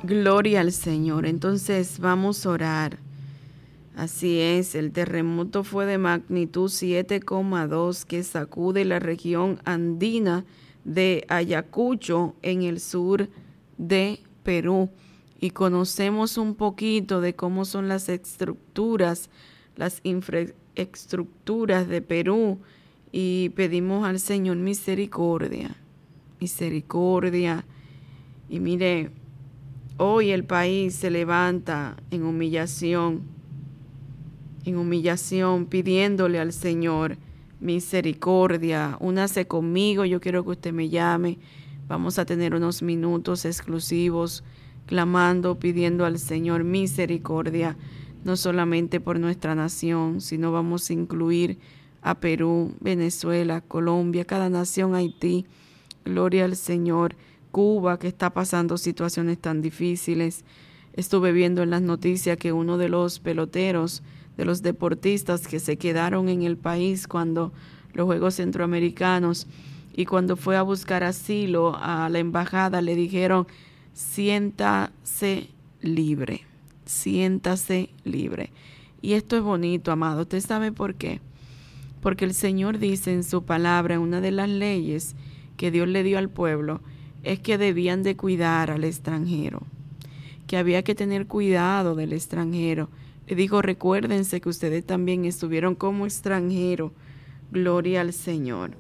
Gloria al Señor. Entonces vamos a orar. Así es, el terremoto fue de magnitud 7,2 que sacude la región andina de Ayacucho en el sur de Perú. Y conocemos un poquito de cómo son las estructuras, las infraestructuras de Perú. Y pedimos al Señor misericordia, misericordia. Y mire, hoy el país se levanta en humillación, pidiéndole al Señor misericordia. Únase conmigo, yo quiero que usted me llame. Vamos a tener unos minutos exclusivos clamando, pidiendo al Señor misericordia, no solamente por nuestra nación, sino vamos a incluir a Perú, Venezuela, Colombia, cada nación, Haití. Gloria al Señor. Cuba, que está pasando situaciones tan difíciles. Estuve viendo en las noticias que uno de los peloteros, de los deportistas que se quedaron en el país cuando los Juegos Centroamericanos, y cuando fue a buscar asilo a la embajada le dijeron: siéntase libre, siéntase libre. Y esto es bonito, amado. ¿Usted sabe por qué? Porque el Señor dice en su palabra, en una de las leyes que Dios le dio al pueblo, es que debían de cuidar al extranjero, que había que tener cuidado del extranjero. Le dijo: recuérdense que ustedes también estuvieron como extranjero. Gloria al Señor.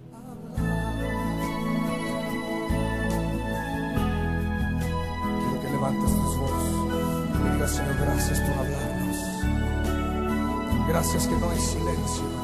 Quiero que levantes tus voces y digas: Señor, gracias por hablarnos. Gracias que no hay silencio.